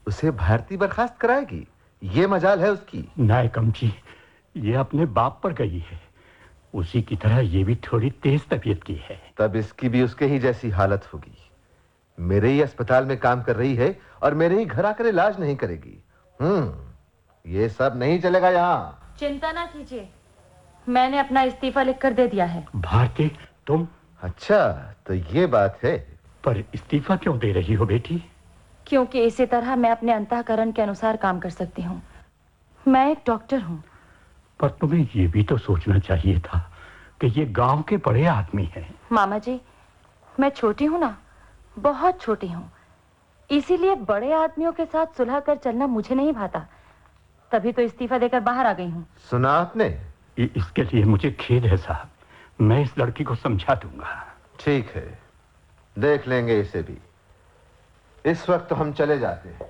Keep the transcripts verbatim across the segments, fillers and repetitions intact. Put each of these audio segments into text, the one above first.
उसे भारती बर्खास्त कराएगी, ये मजाल है उसकी। नायकम जी, ये अपने बाप पर गई है, उसी की तरह ये भी थोड़ी तेज तबीयत की है। तब इसकी भी उसके ही जैसी हालत होगी। मेरे ही अस्पताल में काम कर रही है और मेरे ही घर आकर इलाज नहीं करेगी। हम्म ये सब नहीं चलेगा यहाँ। चिंता ना कीजिए, मैंने अपना इस्तीफा लिखकर दे दिया है। भारती, तुम? अच्छा, तो ये बात है। पर इस्तीफा क्यों दे रही हो बेटी? क्योंकि इसी तरह मैं अपने अंतःकरण के अनुसार काम कर सकती हूँ। मैं एक डॉक्टर हूँ। पर तुम्हें ये भी तो सोचना चाहिए था कि ये गांव के बड़े आदमी हैं। मामा जी, मैं छोटी हूँ ना, बहुत छोटी हूँ, इसीलिए बड़े आदमियों के साथ सुलह कर चलना मुझे नहीं भाता। तभी तो इस्तीफा देकर बाहर आ गई हूँ। सुना आपने? इसके लिए मुझे खेद है साहब, मैं इस लड़की को समझा दूंगा। ठीक है, देख लेंगे इसे भी। इस वक्त तो हम चले जाते हैं।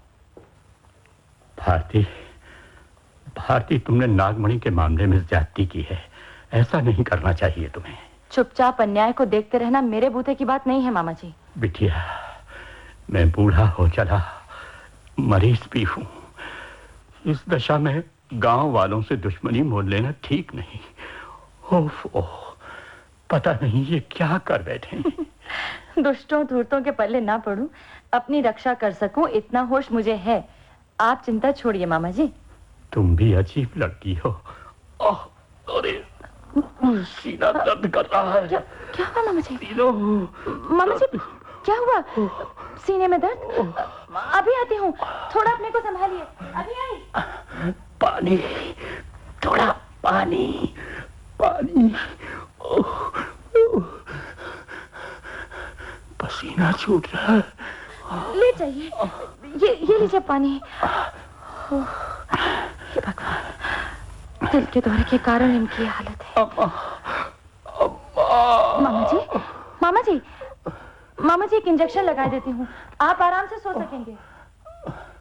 भारती, भारती, तुमने नागमणि के मामले में ज्यादती की है, ऐसा नहीं करना चाहिए तुम्हें। चुपचाप अन्याय को देखते रहना मेरे बूते की बात नहीं है मामा जी। बिटिया, मैं बूढ़ा हो चला, मरीज भी हूं। इस दशा में गांव वालों से दुश्मनी मोल लेना ठीक नहीं। ओफ ओह, पता नहीं ये क्या कर बैठे। दुष्टों धूर्तों के पल्ले ना पड़ूं, अपनी रक्षा कर सकूं, इतना होश मुझे है। आप चिंता छोड़िए मामा जी। तुम भी अजीब लड़की हो। ओह, अरे सीना दर्द कर रहा है। क्या क्या हुआ मामा जी? मामा जी, क्या हुआ? सीने में दर्द? अभी आती हूँ, थोड़ा अपने को संभालिए, अभी आई। पानी, थोड़ा पानी, पानी। ओह, ओह, पसीना छूट रहा है। ले जाइए, ये ये लीजिए पानी। हे भगवान, दिल के दौरे के कारण इनकी हालत है। मामा जी, मामा जी, मामा जी, एक इंजेक्शन लगा देती हूँ, आप आराम से सो सकेंगे।